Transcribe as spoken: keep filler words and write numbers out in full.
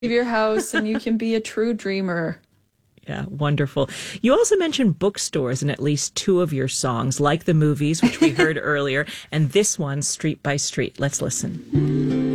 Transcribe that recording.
Leave your house and you can be a true dreamer. Yeah, wonderful. You also mentioned bookstores in at least two of your songs, like the movies, which we heard earlier, and this one, Street by Street. Let's listen.